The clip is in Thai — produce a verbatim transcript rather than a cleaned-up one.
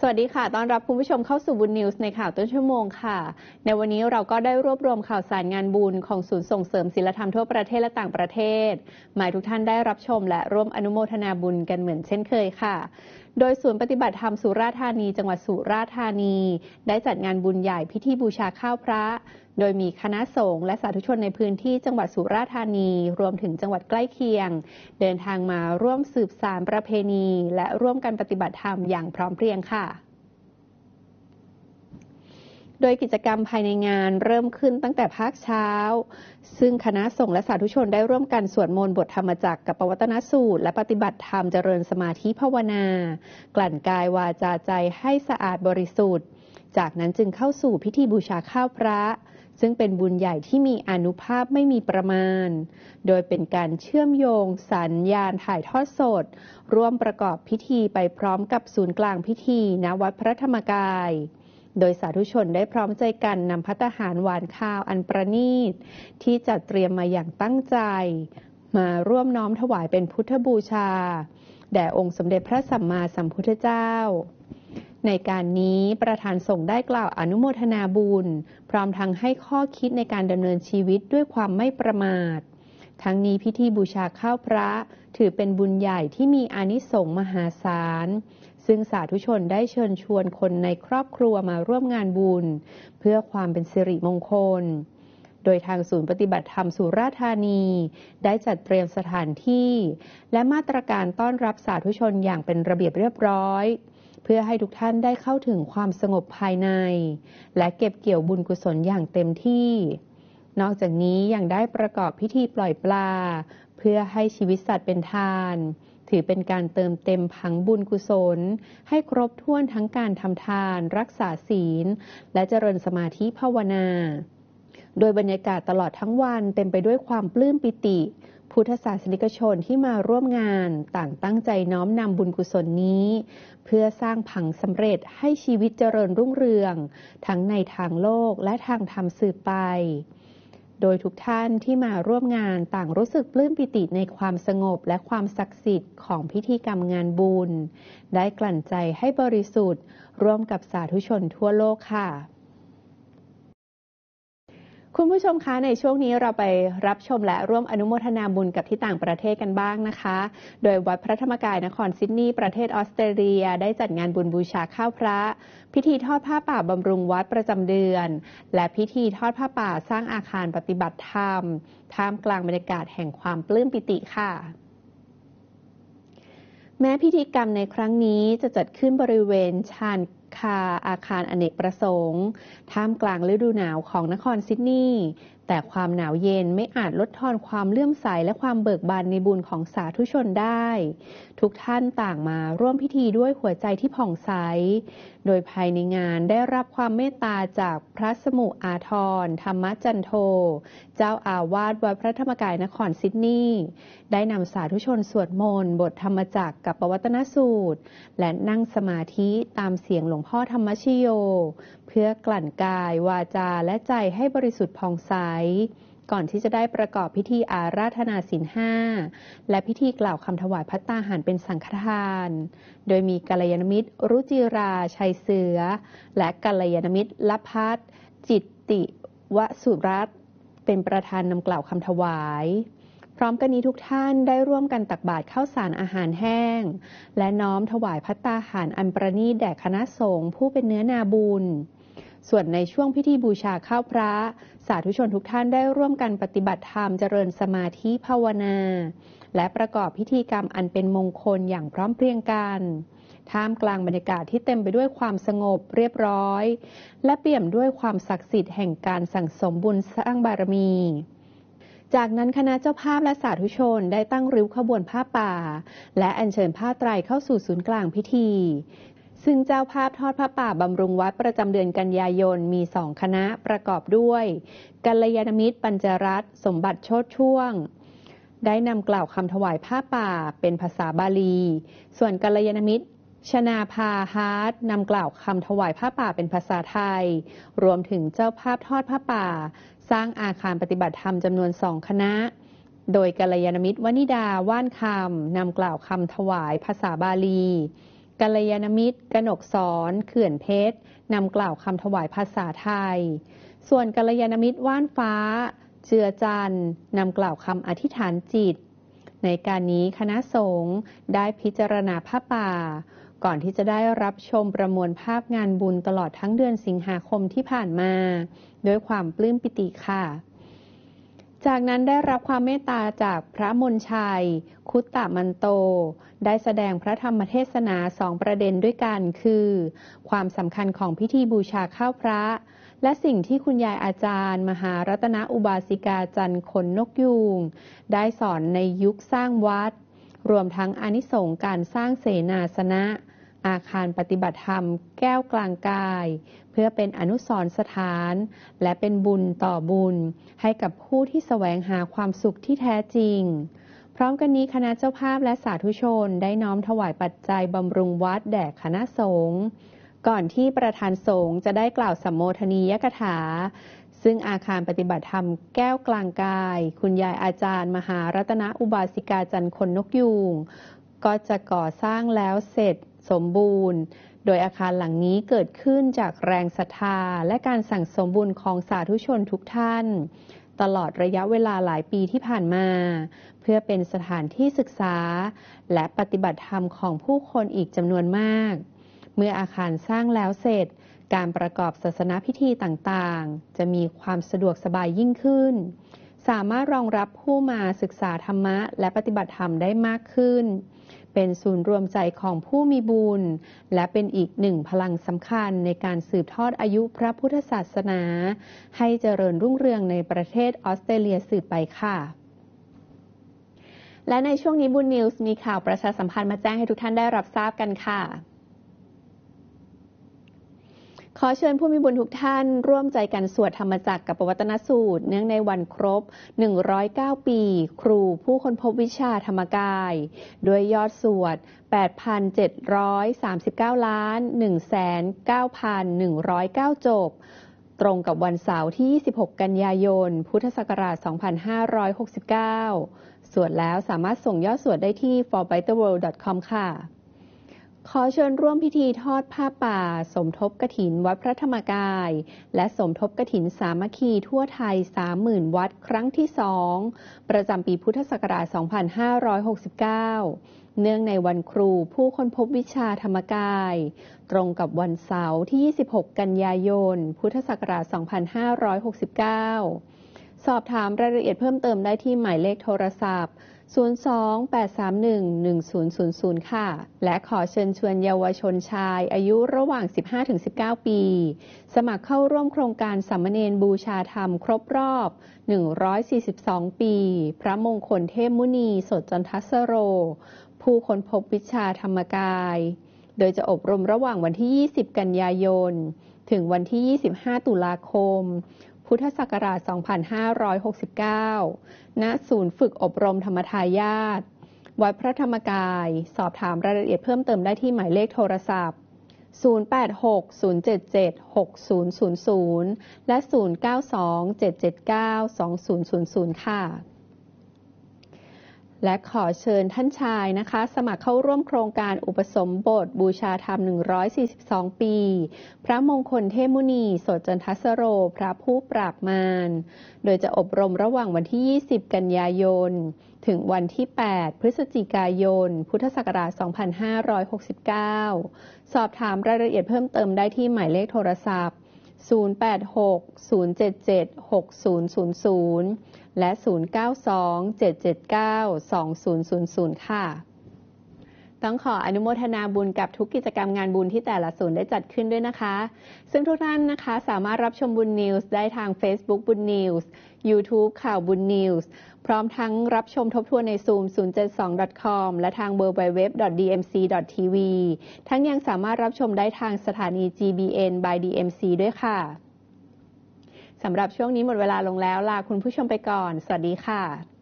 วัสดีค่ะต้อนรับคุณผู้ชมเข้าสู่บุญนิวส์ในข่าวต้นชั่วโมงค่ะในวันนี้เราก็ได้รวบรวมข่าวสารงานบุญของศูนย์ส่งเสริมศีลธรรมทั่วประเทศและต่างประเทศหมายทุกท่านได้รับชมและร่วมอนุโมทนาบุญกันเหมือนเช่นเคยค่ะโดยศูนย์ปฏิบัติธรรมสุราษฎร์ธานีจังหวัดสุราษฎร์ธานีได้จัดงานบุญใหญ่พิธีบูชาข้าวพระโดยมีคณะสงฆ์และสาธุชนในพื้นที่จังหวัดสุราษฎร์ธานีรวมถึงจังหวัดใกล้เคียงเดินทางมาร่วมสืบสานประเพณีและร่วมกันปฏิบัติธรรมอย่างพร้อมเพรียงค่ะโดยกิจกรรมภายในงานเริ่มขึ้นตั้งแต่ภาคเช้าซึ่งคณะสงฆ์และสาธุชนได้ร่วมกันสวดมนต์บทธรรมจักรกับปวัตตนสูตรและปฏิบัติธรรมเจริญสมาธิภาวนากลั่นกายวาจาใจให้สะอาดบริสุทธิ์จากนั้นจึงเข้าสู่พิธีบูชาข้าวพระซึ่งเป็นบุญใหญ่ที่มีอานุภาพไม่มีประมาณโดยเป็นการเชื่อมโยงสัญญาณถ่ายทอดสดร่วมประกอบพิธีไปพร้อมกับศูนย์กลางพิธีณวัดพระธรรมกายโดยสาธุชนได้พร้อมใจกันนำภัตตาหารหวานข้าวอันประณีตที่จัดเตรียมมาอย่างตั้งใจมาร่วมน้อมถวายเป็นพุทธบูชาแด่องค์สมเด็จพระสัมมาสัมพุทธเจ้าในการนี้ประธานสงฆ์ได้กล่าวอนุโมทนาบุญพร้อมทั้งให้ข้อคิดในการดำเนินชีวิตด้วยความไม่ประมาททั้งนี้พิธีบูชาข้าวพระถือเป็นบุญใหญ่ที่มีอานิสงส์มหาศาลซึ่งสาธุชนได้เชิญชวนคนในครอบครัวมาร่วมงานบุญเพื่อความเป็นสิริมงคลโดยทางศูนย์ปฏิบัติธรรมสุราษฎร์ธานีได้จัดเตรียมสถานที่และมาตรการต้อนรับสาธุชนอย่างเป็นระเบียบเรียบร้อยเพื่อให้ทุกท่านได้เข้าถึงความสงบภายในและเก็บเกี่ยวบุญกุศลอย่างเต็มที่นอกจากนี้ยังได้ประกอบพิธีปล่อยปลาเพื่อให้ชีวิตสัตว์เป็นทานถือเป็นการเติมเต็มผังบุญกุศลให้ครบถ้วนทั้งการทำทานรักษาศีลและเจริญสมาธิภาวนาโดยบรรยากาศตลอดทั้งวันเต็มไปด้วยความปลื้มปิติพุทธศาสนิกชนที่มาร่วมงานต่างตั้งใจน้อมนำบุญกุศลนี้เพื่อสร้างผังสำเร็จให้ชีวิตเจริญรุ่งเรืองทั้งในทางโลกและทางธรรมสืบไปโดยทุกท่านที่มาร่วมงานต่างรู้สึกปลื้มปิติในความสงบและความศักดิ์สิทธิ์ของพิธีกรรมงานบุญได้กลั่นใจให้บริสุทธิ์ร่วมกับสาธุชนทั่วโลกค่ะคุณผู้ชมคะในช่วงนี้เราไปรับชมและร่วมอนุโมทนาบุญกับที่ต่างประเทศกันบ้างนะคะโดยวัดพระธรรมกายนครซิดนีย์ประเทศออสเตรเลียได้จัดงานบุญบูชาข้าวพระพิธีทอดผ้าป่าบำรุงวัดประจำเดือนและพิธีทอดผ้าป่าสร้างอาคารปฏิบัติธรรมท่ามกลางบรรยากาศแห่งความปลื้มปิติค่ะแม้พิธีกรรมในครั้งนี้จะจัดขึ้นบริเวณชานคาอาคารอเนกประสงค์ท่ามกลางฤดูหนาวของนครซิดนีย์แต่ความหนาวเย็นไม่อาจลดทอนความเลื่อมใสและความเบิกบานในบุญของสาธุชนได้ทุกท่านต่างมาร่วมพิธีด้วยหัวใจที่ผ่องใสโดยภายในงานได้รับความเมตตาจากพระสมุอาทรธรรมจันโทเจ้าอาวาสวัดพระธรรมกายนครซิดนีย์ได้นำสาธุชนสวดมนต์บทธรรมจักรกับปวัตตนสูตรและนั่งสมาธิตามเสียงหลวงพ่อธรรมชโยเพื่อกลั่นกายวาจาและใจให้บริสุทธิ์ผ่องใสก่อนที่จะได้ประกอบพิธีอาราธนาศีลห้าและพิธีกล่าวคำถวายภัตตาหารเป็นสังฆทานโดยมีกัลยาณมิตรรุจิราชัยเสือและกัลยาณมิตรละพัฒน์จิตติวสุรัตน์เป็นประธานนำกล่าวคำถวายพร้อมกันนี้ทุกท่านได้ร่วมกันตักบาตรข้าวสารอาหารแห้งและน้อมถวายภัตตาหารอันประณีตแด่คณะสงฆ์ผู้เป็นเนื้อนาบุญส่วนในช่วงพิธีบูชาข้าวพระสาธุชนทุกท่านได้ร่วมกันปฏิบัติธรรมเจริญสมาธิภาวนาและประกอบพิธีกรรมอันเป็นมงคลอย่างพร้อมเพรียงกันท่ามกลางบรรยากาศที่เต็มไปด้วยความสงบเรียบร้อยและเปี่ยมด้วยความศักดิ์สิทธิ์แห่งการสั่งสมบุญสร้างบารมีจากนั้นคณะเจ้าภาพและสาธุชนได้ตั้งริ้วขบวนผ้าป่าและอัญเชิญผ้าไตรเข้าสู่ศูนย์กลางพิธีซึ่งเจ้าภาพทอดผ้าป่าบำรุงวัดประจำเดือนกันยายนมีสองคณะประกอบด้วยกัลยาณมิตรปัญจรัตน์สมบัติโชติช่วงได้นำกล่าวคำถวายผ้าป่าเป็นภาษาบาลีส่วนกัลยาณมิตรชนาภาฮาร์ดนำกล่าวคำถวายผ้าป่าเป็นภาษาไทยรวมถึงเจ้าภาพทอดผ้าป่าสร้างอาคารปฏิบัติธรรมจำนวนสองคณะโดยกัลยาณมิตรวนิดาว่านคำนำกล่าวคำถวายภาษาบาลีกัลยาณมิตรกนกสอนเขื่อนเพชรนำกล่าวคำถวายภาษาไทยส่วนกัลยาณมิตรว่านฟ้าเจือจันทร์นำกล่าวคำอธิษฐานจิตในการนี้คณะสงฆ์ได้พิจารณาผ้าป่าก่อนที่จะได้รับชมประมวลภาพงานบุญตลอดทั้งเดือนสิงหาคมที่ผ่านมาด้วยความปลื้มปิติค่ะจากนั้นได้รับความเมตตาจากพระมนชัยคุตตมันโตได้แสดงพระธรรมเทศนาสองประเด็นด้วยกันคือความสำคัญของพิธีบูชาข้าวพระและสิ่งที่คุณยายอาจารย์มหารัตนอุบาสิกาจันทร์ขนนกยูงได้สอนในยุคสร้างวัดรวมทั้งอานิสงส์การสร้างเสนาสนะอาคารปฏิบัติธรรมแก้วกลางกายเพื่อเป็นอนุสรณ์สถานและเป็นบุญต่อบุญให้กับผู้ที่แสวงหาความสุขที่แท้จริงพร้อมกันนี้คณะเจ้าภาพและสาธุชนได้น้อมถวายปัจจัยบำรุงวัดแด่คณะสงฆ์ก่อนที่ประธานสงฆ์จะได้กล่าวสัมโมทนียกถาซึ่งอาคารปฏิบัติธรรมแก้วกลางกายคุณยายอาจารย์มหารัตนอุบาสิกาจันทร์ขนนกยูงก็จะก่อสร้างแล้วเสร็จสมบูรณ์โดยอาคารหลังนี้เกิดขึ้นจากแรงศรัทธาและการสั่งสมบุญของสาธุชนทุกท่านตลอดระยะเวลาหลายปีที่ผ่านมาเพื่อเป็นสถานที่ศึกษาและปฏิบัติธรรมของผู้คนอีกจำนวนมากเมื่ออาคารสร้างแล้วเสร็จการประกอบศาสนพิธีต่างๆจะมีความสะดวกสบายยิ่งขึ้นสามารถรองรับผู้มาศึกษาธรรมะและปฏิบัติธรรมได้มากขึ้นเป็นศูนย์รวมใจของผู้มีบุญและเป็นอีกหนึ่งพลังสำคัญในการสืบทอดอายุพระพุทธศาสนาให้เจริญรุ่งเรืองในประเทศออสเตรเลียสืบไปค่ะและในช่วงนี้บุญนิวส์มีข่าวประชาสัมพันธ์มาแจ้งให้ทุกท่านได้รับทราบกันค่ะขอเชิญผู้มีบุญทุกท่านร่วมใจกันสวดธรรมจักรกับปวัตนสูตรเนื่องในวันครบหนึ่งร้อยเก้าปีครูผู้ค้นพบวิชาธรรมกายด้วยยอดสวด แปดพันเจ็ดร้อยสามสิบเก้าล้านหนึ่งแสนเก้าพันหนึ่งร้อยเก้า จบตรงกับวันเสาร์ที่ยี่สิบหกกันยายนพุทธศักราชสองพันห้าร้อยหกสิบเก้าสวดแล้วสามารถส่งยอดสวดได้ที่ ฟอร์ ไบเตอร์ เวิลด์ ดอท คอม ค่ะขอเชิญร่วมพิธีทอดผ้าป่าสมทบกฐินวัดพระธรรมกายและสมทบกฐินสามัคคีทั่วไทย สามหมื่น วัดครั้งที่สองประจำปีพุทธศักราชสองพันห้าร้อยหกสิบเก้าเนื่องในวันครูผู้ค้นพบวิชาธรรมกายตรงกับวันเสาร์ที่ยี่สิบหกกันยายนพุทธศักราชสองพันห้าร้อยหกสิบเก้าสอบถามรายละเอียดเพิ่มเติมได้ที่หมายเลขโทรศัพท์ศูนย์ สอง แปด สาม หนึ่ง หนึ่ง ศูนย์ ศูนย์ ศูนย์ ค่ะและขอเชิญชวนเยาวชนชายอายุระหว่าง สิบห้าถึงสิบเก้า ปีสมัครเข้าร่วมโครงการสามเณรบูชาธรรมครบรอบหนึ่งร้อยสี่สิบสองปีพระมงคลเทพมุนีสดจันทสโรผู้ค้นพบวิชาธรรมกายโดยจะอบรมระหว่างวันที่ยี่สิบกันยายนถึงวันที่ยี่สิบห้าตุลาคมพุทธศักราชสองพันห้าร้อยหกสิบเก้าณศูนย์ฝึกอบรมธรรมทายาทวัดพระธรรมกายสอบถามรายละเอียดเพิ่มเติมได้ที่หมายเลขโทรศัพท์ศูนย์ แปด หก ศูนย์ เจ็ด เจ็ด หก ศูนย์ ศูนย์ ศูนย์และศูนย์ เก้า สอง เจ็ด เจ็ด เก้า สอง ศูนย์ ศูนย์ ศูนย์ค่ะและขอเชิญท่านชายนะคะสมัครเข้าร่วมโครงการอุปสมบทบูชาธรรมหนึ่งร้อยสี่สิบสองปีพระมงคลเทพมุนีโสดจันทสโรพระผู้ปราบมารโดยจะอบรมระหว่างวันที่ยี่สิบกันยายนถึงวันที่แปดพฤศจิกายนพุทธศักราชสองพันห้าร้อยหกสิบเก้าสอบถามรายละเอียดเพิ่มเติมได้ที่หมายเลขโทรศัพท์ศูนย์ แปด หก ศูนย์ เจ็ด เจ็ด หก ศูนย์ ศูนย์ ศูนย์และศูนย์ เก้า สอง เจ็ด เจ็ด เก้า สอง ศูนย์ ศูนย์ ศูนย์ค่ะต้องขออนุโมทนาบุญกับทุกกิจกรรมงานบุญที่แต่ละศูนย์ได้จัดขึ้นด้วยนะคะซึ่งทุกท่านนะคะสามารถรับชมบุญนิวส์ได้ทาง Facebook บุญนิวส์ YouTube ข่าวบุญนิวส์พร้อมทั้งรับชมทบทวนใน ซูม ศูนย์ เจ็ด สอง ดอท คอม และทาง ดับเบิลยู ดับเบิลยู ดับเบิลยู ดอท ดี เอ็ม ซี ดอท ที วี ทั้งยังสามารถรับชมได้ทางสถานี จี บี เอ็น by ดี เอ็ม ซี ด้วยค่ะสำหรับช่วงนี้หมดเวลาลงแล้วลาคุณผู้ชมไปก่อนสวัสดีค่ะ